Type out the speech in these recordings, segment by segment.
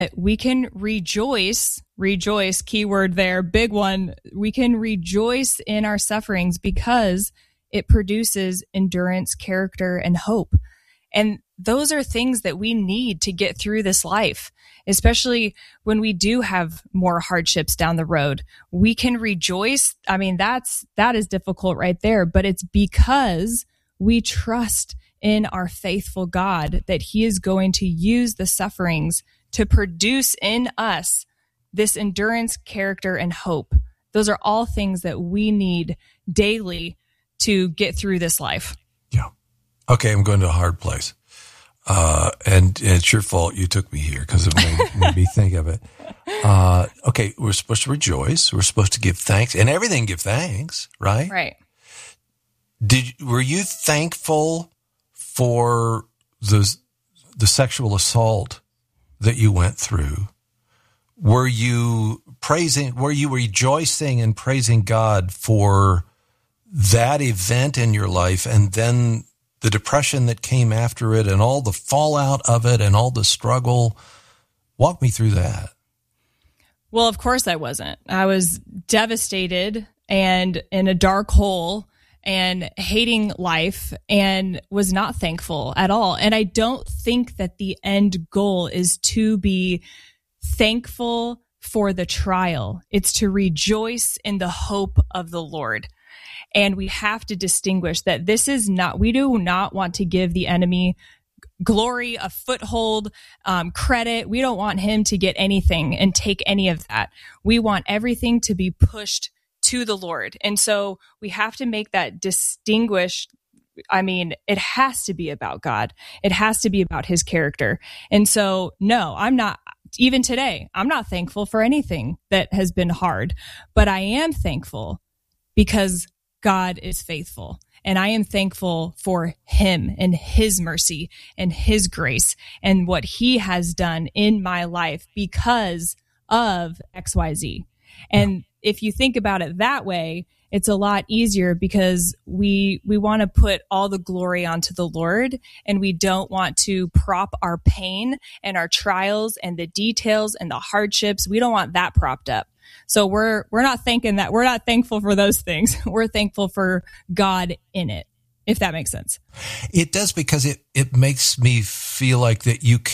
we can rejoice, keyword there, big one. We can rejoice in our sufferings because it produces endurance, character, and hope. And those are things that we need to get through this life, especially when we do have more hardships down the road. We can rejoice. I mean, that is difficult right there, but it's because we trust in our faithful God that he is going to use the sufferings to produce in us this endurance, character, and hope. Those are all things that we need daily to get through this life. Yeah. Okay, I'm going to a hard place. And it's your fault you took me here because it made me think of it. Okay, we're supposed to rejoice. We're supposed to give thanks. And everything give thanks, right? Right. Were you thankful for the sexual assault that you went through? Were you rejoicing and praising God for that event in your life and then the depression that came after it and all the fallout of it and all the struggle? Walk me through that. Well, of course I wasn't. I was devastated and in a dark hole and hating life and was not thankful at all. And I don't think that the end goal is to be thankful for the trial. It's to rejoice in the hope of the Lord. And we have to distinguish that we do not want to give the enemy glory, a foothold, credit. We don't want him to get anything and take any of that. We want everything to be pushed to the Lord. And so we have to make that distinguish. I mean, it has to be about God. It has to be about his character. And so, no, I'm not, even today, I'm not thankful for anything that has been hard, but I am thankful because God is faithful. And I am thankful for him and his mercy and his grace and what he has done in my life because of XYZ. And if you think about it that way, it's a lot easier because we want to put all the glory onto the Lord, and we don't want to prop our pain and our trials and the details and the hardships. We don't want that propped up. So we're not thinking that. We're not thankful for those things. We're thankful for God in it, if that makes sense. It does, because it makes me feel like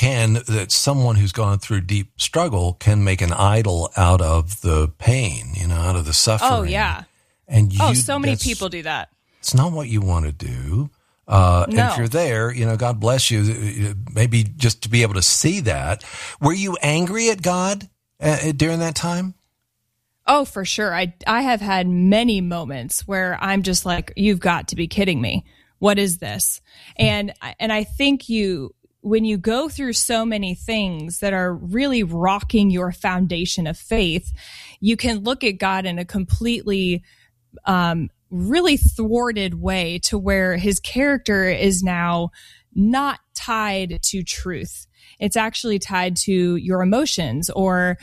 that someone who's gone through deep struggle can make an idol out of the pain, out of the suffering. Oh, yeah. And so many people do that. It's not what you want to do. And if you're there, God bless you, maybe just to be able to see that. Were you angry at God during that time? Oh, for sure. I have had many moments where I'm just like, you've got to be kidding me. What is this? And I think when you go through so many things that are really rocking your foundation of faith, you can look at God in a completely really thwarted way, to where his character is now not tied to truth. It's actually tied to your emotions or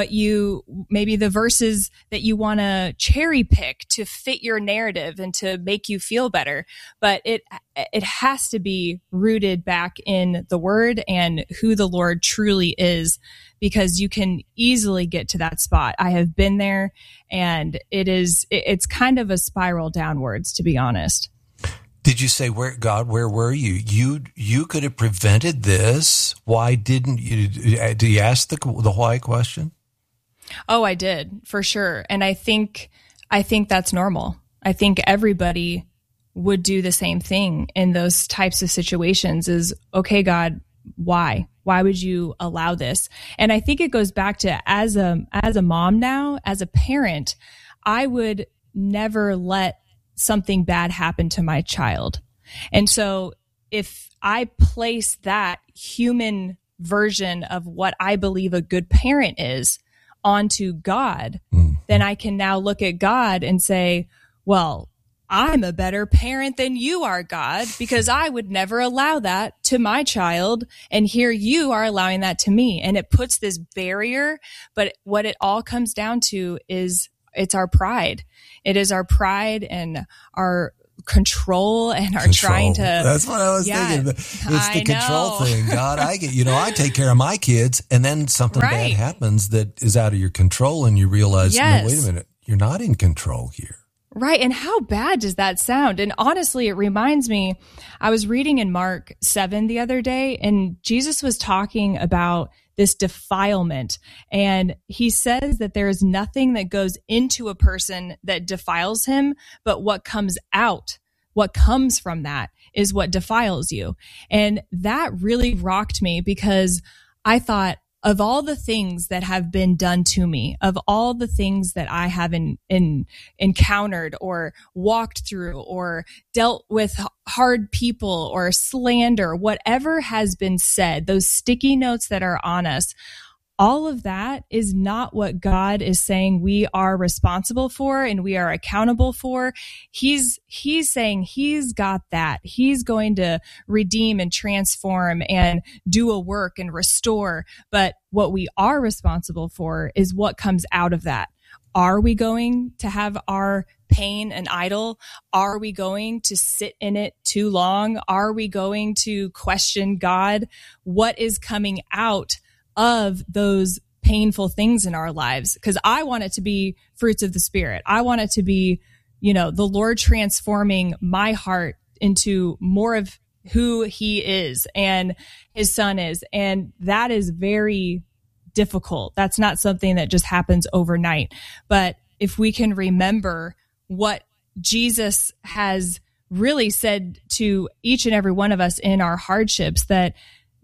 maybe the verses that you want to cherry pick to fit your narrative and to make you feel better. But it has to be rooted back in the word and who the Lord truly is, because you can easily get to that spot. I have been there, and it's kind of a spiral downwards, to be honest. Did you say, God, where were you? You could have prevented this. Why didn't you? Do you ask the why question? Oh, I did, for sure. And I think that's normal. I think everybody would do the same thing in those types of situations is, okay, God, why? Why would you allow this? And I think it goes back to as a mom now, as a parent, I would never let something bad happen to my child. And so if I place that human version of what I believe a good parent is onto God, then I can now look at God and say, well, I'm a better parent than you are, God, because I would never allow that to my child. And here you are allowing that to me. And it puts this barrier. But what it all comes down to is it's our pride. It is our pride and our control and are trying to. That's what I was thinking. It's the control thing. God, I take care of my kids, and then something bad happens that is out of your control, and you realize, no, wait a minute, you're not in control here. Right. And how bad does that sound? And honestly, it reminds me, I was reading in Mark 7 the other day, and Jesus was talking about this defilement. And he says that there is nothing that goes into a person that defiles him, but what comes out, what comes from that is what defiles you. And that really rocked me, because I thought, of all the things that have been done to me, of all the things that I have encountered or walked through or dealt with hard people or slander, whatever has been said, those sticky notes that are on us, all of that is not what God is saying we are responsible for and we are accountable for. He's saying he's got that. He's going to redeem and transform and do a work and restore. But what we are responsible for is what comes out of that. Are we going to have our pain an idol? Are we going to sit in it too long? Are we going to question God? What is coming out of those painful things in our lives? Because I want it to be fruits of the Spirit. I want it to be, the Lord transforming my heart into more of who he is and his son is. And that is very difficult. That's not something that just happens overnight. But if we can remember what Jesus has really said to each and every one of us in our hardships, that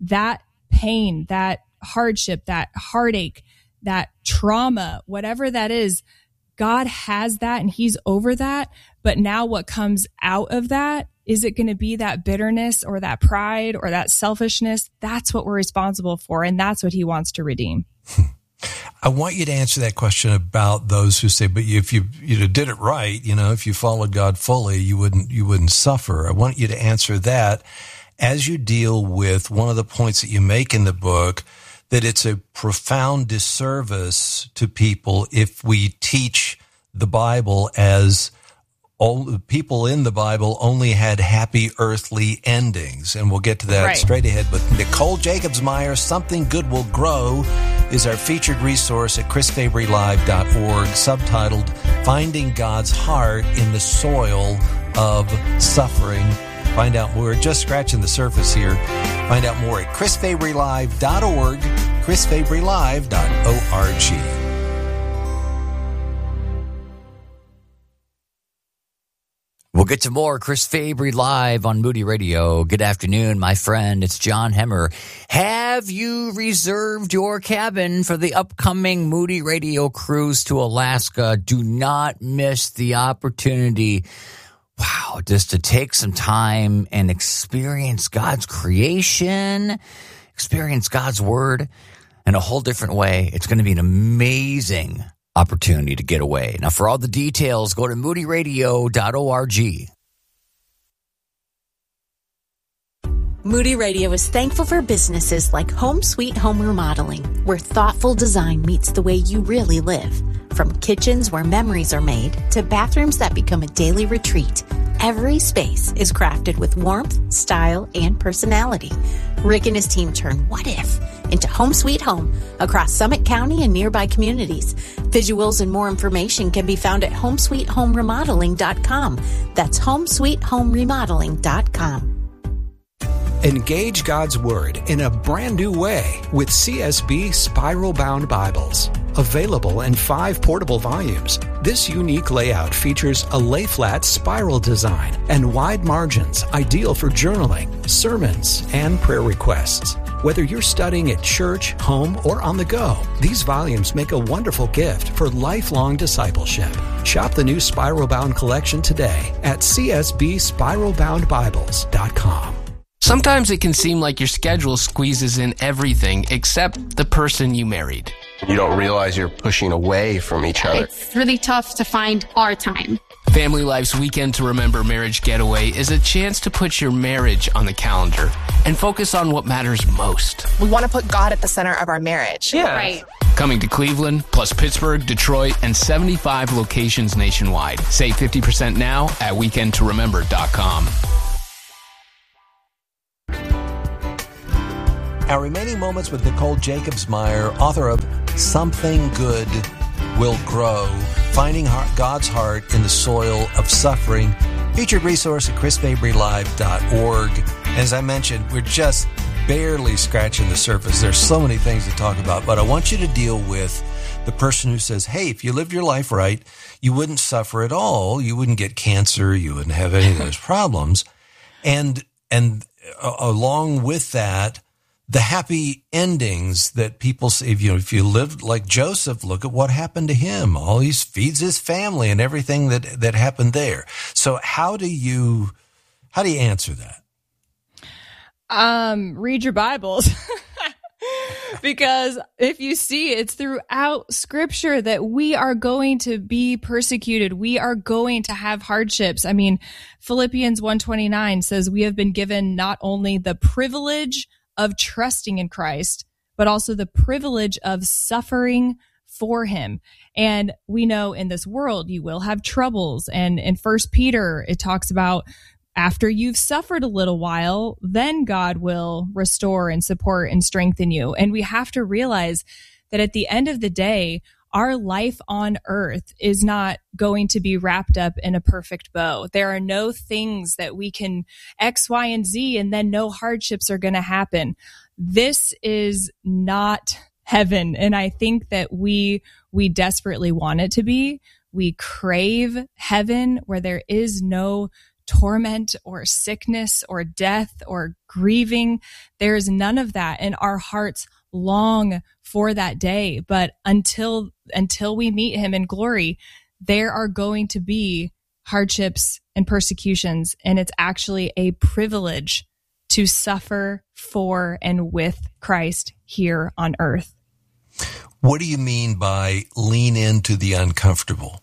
pain, that hardship, that heartache, that trauma, whatever that is, God has that and he's over that. But now what comes out of that, is it going to be that bitterness or that pride or that selfishness? That's what we're responsible for. And that's what he wants to redeem. I want you to answer that question about those who say, but if you did it right, if you followed God fully, you wouldn't suffer. I want you to answer that as you deal with one of the points that you make in the book, that it's a profound disservice to people if we teach the Bible as all the people in the Bible only had happy earthly endings. And we'll get to that straight ahead. But Nicole Jacobsmeyer, Something Good Will Grow, is our featured resource at chrisfabrylive.org, subtitled Finding God's Heart in the Soil of Suffering. Find out more. We're just scratching the surface here. Find out more at chrisfabrylive.org, chrisfabrylive.org. We'll get to more Chris Fabry Live on Moody Radio. Good afternoon, my friend. It's John Hemmer. Have you reserved your cabin for the upcoming Moody Radio cruise to Alaska? Do not miss the opportunity. Wow, just to take some time and experience God's creation, experience God's word in a whole different way. It's going to be an amazing opportunity to get away. Now, for all the details, go to moodyradio.org. Moody Radio is thankful for businesses like Home Sweet Home Remodeling, where thoughtful design meets the way you really live. From kitchens where memories are made to bathrooms that become a daily retreat, every space is crafted with warmth, style, and personality. Rick and his team turn what if into Home Sweet Home across Summit County and nearby communities. Visuals and more information can be found at homesweethomeremodeling.com. That's homesweethomeremodeling.com. Engage God's Word in a brand new way with CSB Spiral Bound Bibles. Available in 5 portable volumes, this unique layout features a lay-flat spiral design and wide margins, ideal for journaling, sermons, and prayer requests. Whether you're studying at church, home, or on the go, these volumes make a wonderful gift for lifelong discipleship. Shop the new Spiral Bound collection today at csbspiralboundbibles.com. Sometimes it can seem like your schedule squeezes in everything except the person you married. You don't realize you're pushing away from each other. It's really tough to find our time. Family Life's Weekend to Remember Marriage Getaway is a chance to put your marriage on the calendar and focus on what matters most. We want to put God at the center of our marriage. Yeah. Right. Coming to Cleveland, plus Pittsburgh, Detroit, and 75 locations nationwide. Save 50% now at weekendtoremember.com. Our remaining moments with Nicole Jacobs-Meyer, author of Something Good Will Grow, Finding God's Heart in the Soil of Suffering, featured resource at chrisfabrylive.org. As I mentioned, we're just barely scratching the surface. There's so many things to talk about, but I want you to deal with the person who says, hey, if you lived your life right, you wouldn't suffer at all. You wouldn't get cancer. You wouldn't have any of those problems. And along with that, the happy endings that people say, if you lived like Joseph, look at what happened to him. He feeds his family and everything that happened there. So how do you answer that? Read your Bibles. Because if you see, it's throughout Scripture that we are going to be persecuted. We are going to have hardships. I mean, Philippians 1:29 says we have been given not only the privilege of trusting in Christ, but also the privilege of suffering for him. And we know in this world, you will have troubles. And in 1 Peter, it talks about after you've suffered a little while, then God will restore and support and strengthen you. And we have to realize that at the end of the day, our life on earth is not going to be wrapped up in a perfect bow. There are no things that we can X, Y, and Z, and then no hardships are going to happen. This is not heaven. And I think that we desperately want it to be. We crave heaven where there is no torment or sickness or death or grieving. There is none of that. And our hearts long for that day. But until we meet him in glory, there are going to be hardships and persecutions. And it's actually a privilege to suffer for and with Christ here on earth. What do you mean by lean into the uncomfortable?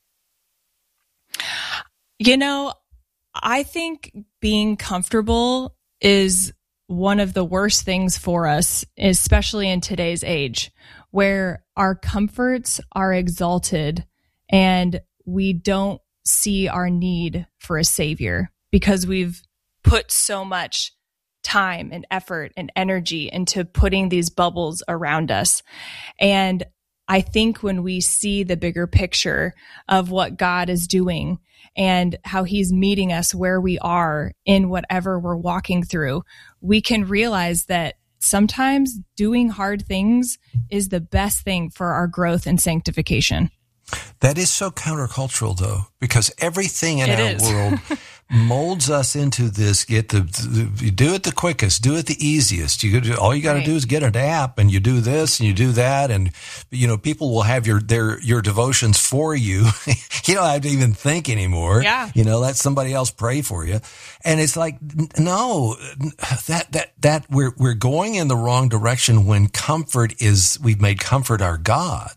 I think being comfortable is one of the worst things for us, especially in today's age, where our comforts are exalted and we don't see our need for a savior because we've put so much time and effort and energy into putting these bubbles around us. And I think when we see the bigger picture of what God is doing and how he's meeting us where we are in whatever we're walking through, we can realize that sometimes doing hard things is the best thing for our growth and sanctification. That is so countercultural, though, because everything in our world molds us into this. You do it the quickest, do it the easiest. All you got to do is get an app, and you do this and you do that, and people will have your devotions for you. You don't have to even think anymore. Yeah. Let somebody else pray for you, and it's like no, that we're going in the wrong direction when we've made comfort our God.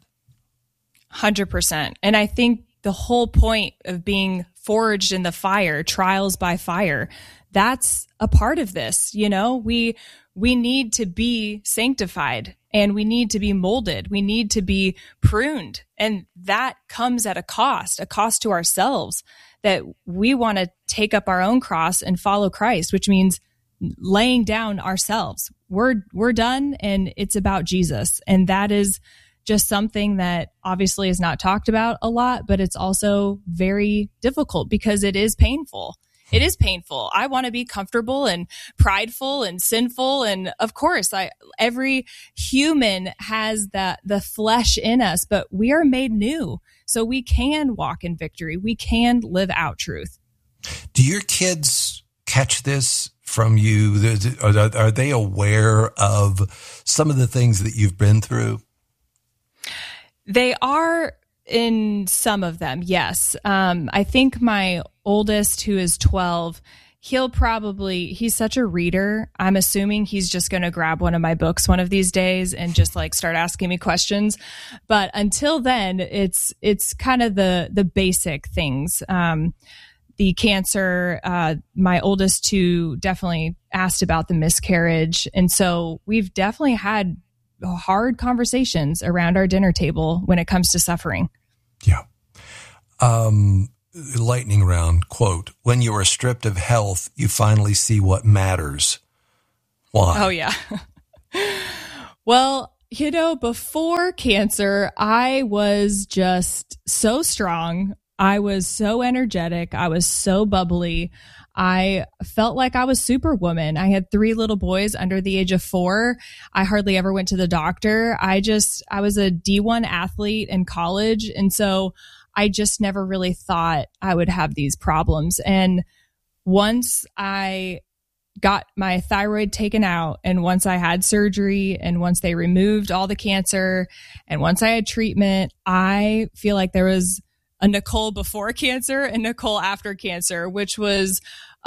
100%. And I think the whole point of being forged in the fire, trials by fire, that's a part of this. We need to be sanctified and we need to be molded. We need to be pruned. And that comes at a cost to ourselves, that we want to take up our own cross and follow Christ, which means laying down ourselves. We're done and it's about Jesus. And that is just something that obviously is not talked about a lot, but it's also very difficult because it is painful. It is painful. I want to be comfortable and prideful and sinful. And of course, every human has the flesh in us, but we are made new. So we can walk in victory. We can live out truth. Do your kids catch this from you? Are they aware of some of the things that you've been through? They are in some of them, yes. I think my oldest, who is 12, he's such a reader. I'm assuming he's just going to grab one of my books one of these days and just start asking me questions. But until then, it's kind of the basic things. The cancer, my oldest two definitely asked about the miscarriage. And so we've definitely had hard conversations around our dinner table when it comes to suffering. Yeah. Lightning round quote, when you are stripped of health, you finally see what matters. Why? Oh, yeah. Well, before cancer, I was just so strong. I was so energetic. I was so bubbly. I felt like I was Superwoman. I had 3 little boys under the age of 4. I hardly ever went to the doctor. I was a D1 athlete in college. And so I just never really thought I would have these problems. And once I got my thyroid taken out, and once I had surgery, and once they removed all the cancer, and once I had treatment, I feel like there was a Nicole before cancer and Nicole after cancer, which was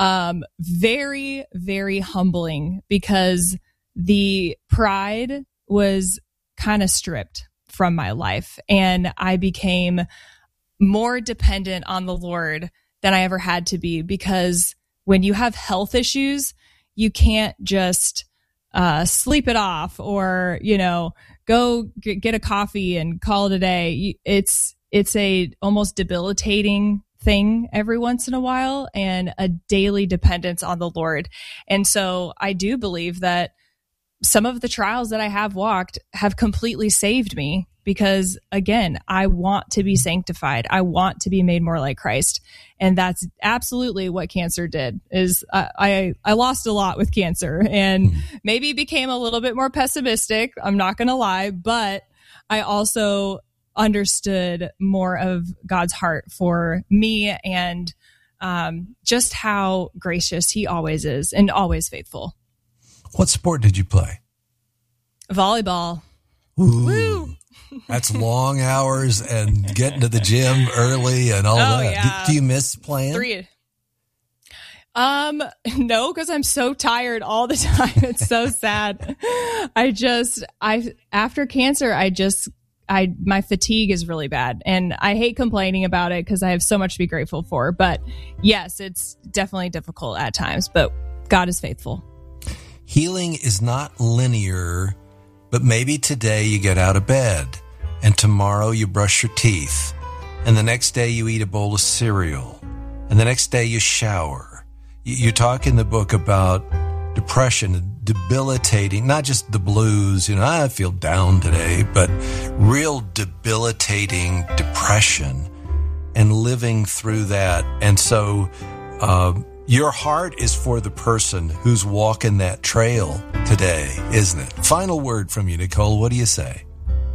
very, very humbling, because the pride was kind of stripped from my life, and I became more dependent on the Lord than I ever had to be, because when you have health issues, you can't just sleep it off or, go get a coffee and call it a day. It's a almost debilitating thing every once in a while, and a daily dependence on the Lord. And so I do believe that some of the trials that I have walked have completely saved me, because again, I want to be sanctified. I want to be made more like Christ. And that's absolutely what cancer did. Is I lost a lot with cancer, and maybe became a little bit more pessimistic. I'm not going to lie, but I also understood more of God's heart for me, and just how gracious he always is, and always faithful. What sport did you play? Volleyball. Ooh, woo! That's long hours and getting to the gym early and all that. Yeah. Do you miss playing? 3. No, because I'm so tired all the time. It's so sad. After cancer, my fatigue is really bad, and I hate complaining about it because I have so much to be grateful for. But yes, it's definitely difficult at times, but God is faithful. Healing is not linear, but maybe today you get out of bed, and tomorrow you brush your teeth, and the next day you eat a bowl of cereal, and the next day you shower. You talk in the book about depression, debilitating, not just the blues, I feel down today, but real debilitating depression, and living through that. And so your heart is for the person who's walking that trail today, isn't it? Final word from you, Nicole. What do you say?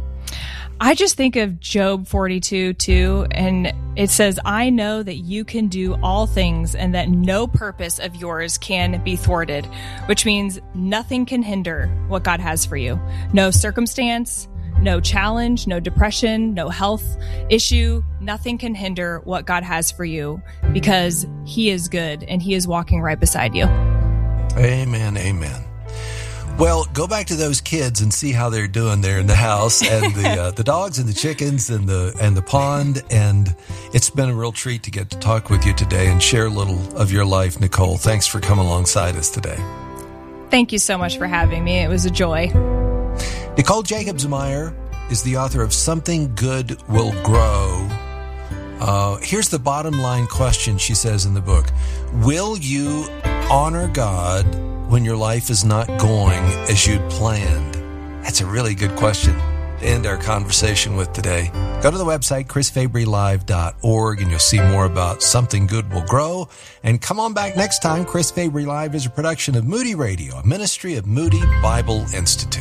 I just think of Job 42 too, and it says, I know that you can do all things, and that no purpose of yours can be thwarted, which means nothing can hinder what God has for you. No circumstance, no challenge, no depression, no health issue, nothing can hinder what God has for you, because he is good and he is walking right beside you. Amen, amen. Well, go back to those kids and see how they're doing there in the house, and the dogs and the chickens and the pond. And it's been a real treat to get to talk with you today and share a little of your life, Nicole. Thanks for coming alongside us today. Thank you so much for having me. It was a joy. Nicole Jacobsmeyer is the author of Something Good Will Grow. Here's the bottom line question, she says in the book. Will you honor God when your life is not going as you'd planned? That's a really good question to end our conversation with today. Go to the website, chrisfabrylive.org, and you'll see more about Something Good Will Grow. And come on back next time. Chris Fabry Live is a production of Moody Radio, a ministry of Moody Bible Institute.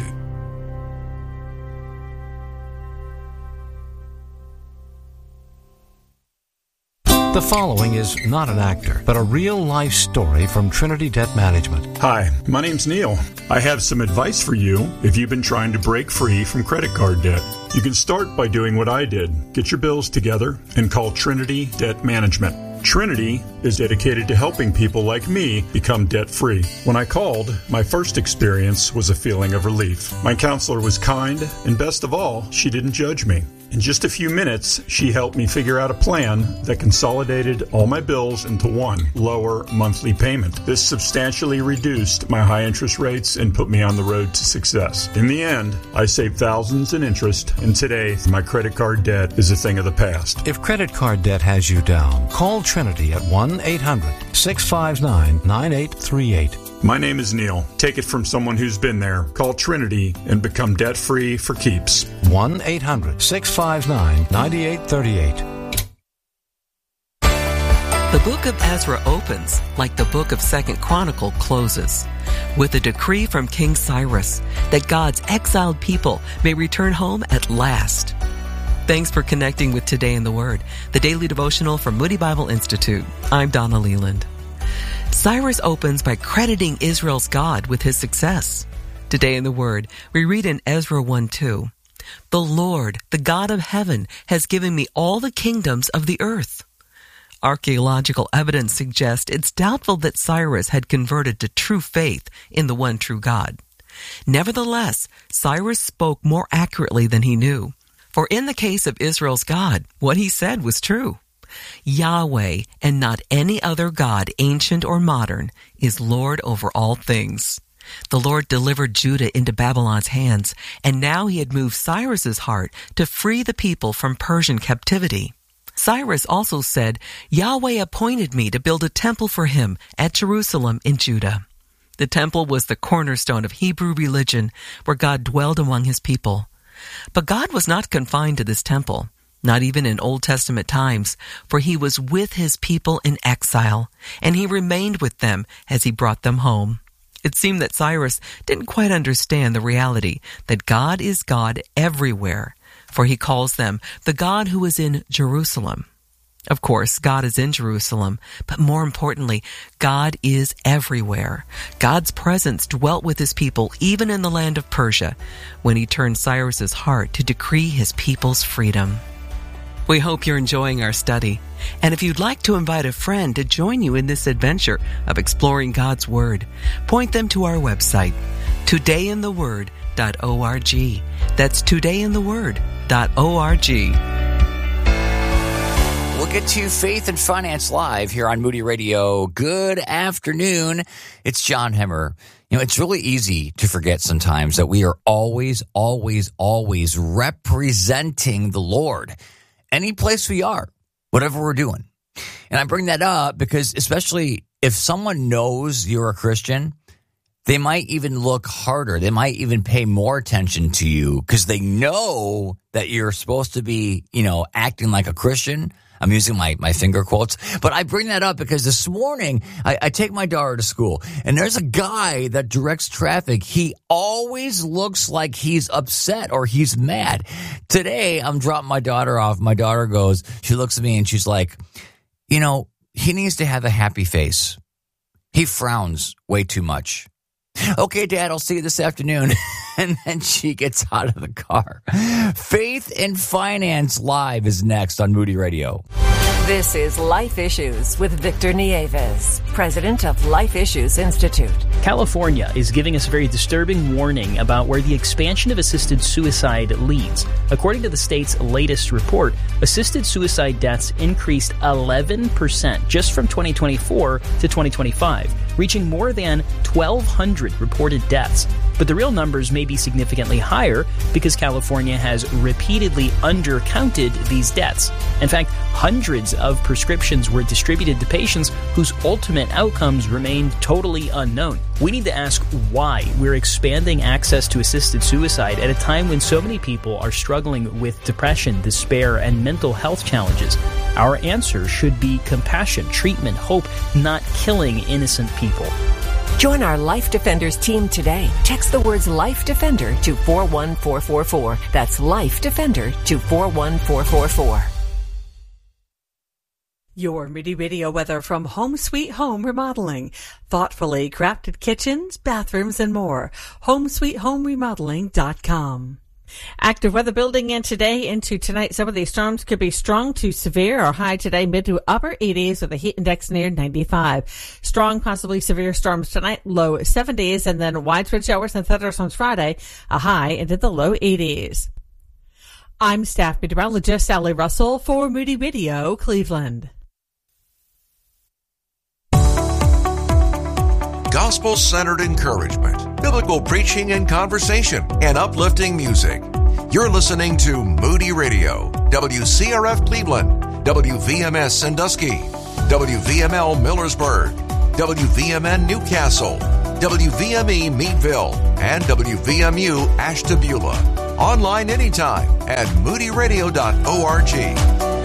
The following is not an actor, but a real-life story from Trinity Debt Management. Hi, my name's Neil. I have some advice for you if you've been trying to break free from credit card debt. You can start by doing what I did. Get your bills together and call Trinity Debt Management. Trinity is dedicated to helping people like me become debt-free. When I called, my first experience was a feeling of relief. My counselor was kind, and best of all, she didn't judge me. In just a few minutes, she helped me figure out a plan that consolidated all my bills into one lower monthly payment. This substantially reduced my high interest rates and put me on the road to success. In the end, I saved thousands in interest, and today my credit card debt is a thing of the past. If credit card debt has you down, call Trinity at 1-800-659-9838. My name is Neil. Take it from someone who's been there. Call Trinity and become debt-free for keeps. 1-800-659-9838. The book of Ezra opens like the book of 2nd Chronicle closes, with a decree from King Cyrus that God's exiled people may return home at last. Thanks for connecting with Today in the Word, the daily devotional from Moody Bible Institute. I'm Donna Leland. Cyrus opens by crediting Israel's God with his success. Today in the Word, we read in Ezra 1:2, "The Lord, the God of heaven, has given me all the kingdoms of the earth." Archaeological evidence suggests it's doubtful that Cyrus had converted to true faith in the one true God. Nevertheless, Cyrus spoke more accurately than he knew. For in the case of Israel's God, what he said was true. Yahweh, and not any other God, ancient or modern, is Lord over all things. The Lord delivered Judah into Babylon's hands, and now he had moved Cyrus's heart to free the people from Persian captivity. Cyrus also said, "Yahweh appointed me to build a temple for him at Jerusalem in Judah." The temple was the cornerstone of Hebrew religion, where God dwelled among his people. But God was not confined to this temple, not even in Old Testament times, for he was with his people in exile, and he remained with them as he brought them home. It seemed that Cyrus didn't quite understand the reality that God is God everywhere, for he calls them the God who is in Jerusalem. Of course, God is in Jerusalem, but more importantly, God is everywhere. God's presence dwelt with his people even in the land of Persia, when he turned Cyrus's heart to decree his people's freedom. We hope you're enjoying our study. And if you'd like to invite a friend to join you in this adventure of exploring God's Word, point them to our website, todayintheword.org. That's todayintheword.org. We'll get to Faith and Finance Live here on Moody Radio. Good afternoon. It's John Hemmer. You know, it's really easy to forget sometimes that we are always representing the Lord. Any place we are, whatever we're doing. And I bring that up because especially if someone knows you're a Christian, they might even look harder. They might even pay more attention to you because they know that you're supposed to be, acting like a Christian. I'm using my finger quotes. But I bring that up because this morning I take my daughter to school, and there's a guy that directs traffic. He always looks like he's upset or he's mad. Today, I'm dropping my daughter off. My daughter she looks at me and she's like, he needs to have a happy face. He frowns way too much. Okay, Dad, I'll see you this afternoon. And then she gets out of the car. Faith and Finance Live is next on Moody Radio. This is Life Issues with Victor Nieves, president of Life Issues Institute. California is giving us a very disturbing warning about where the expansion of assisted suicide leads. According to the state's latest report, assisted suicide deaths increased 11% just from 2024 to 2025, reaching more than 1,200 reported deaths. But the real numbers may be significantly higher because California has repeatedly undercounted these deaths. In fact, hundreds of prescriptions were distributed to patients whose ultimate outcomes remained totally unknown. We need to ask why we're expanding access to assisted suicide at a time when so many people are struggling with depression, despair, and mental health challenges. Our answer should be compassion, treatment, hope, not killing innocent people. Join our Life Defenders team today. Text the words Life Defender to 41444. That's Life Defender to 41444. Your Moody Radio weather from Home Sweet Home Remodeling. Thoughtfully crafted kitchens, bathrooms, and more. HomeSweetHomeRemodeling.com. Active weather building in today into tonight. Some of these storms could be strong to severe or high today, mid to upper 80s with a heat index near 95. Strong, possibly severe storms tonight, low 70s, and then widespread showers and thunderstorms Friday, a high into the low 80s. I'm staff meteorologist Sally Russell for Moody Radio, Cleveland. Gospel-centered encouragement, biblical preaching and conversation, and uplifting music. You're listening to Moody Radio, WCRF Cleveland, WVMS Sandusky, WVML Millersburg, WVMN Newcastle, WVME Meadville, and WVMU Ashtabula. Online anytime at moodyradio.org.